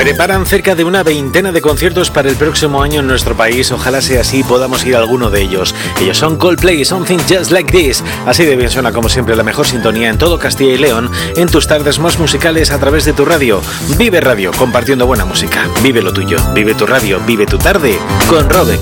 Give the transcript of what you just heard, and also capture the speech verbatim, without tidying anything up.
Preparan cerca de una veintena de conciertos para el próximo año en nuestro país. Ojalá sea así, podamos ir a alguno de ellos. Ellos son Coldplay, Something Just Like This. Así de bien suena, como siempre, la mejor sintonía en todo Castilla y León, en tus tardes más musicales a través de tu radio. Vive Radio, compartiendo buena música. Vive lo tuyo, vive tu radio, vive tu tarde con Robe.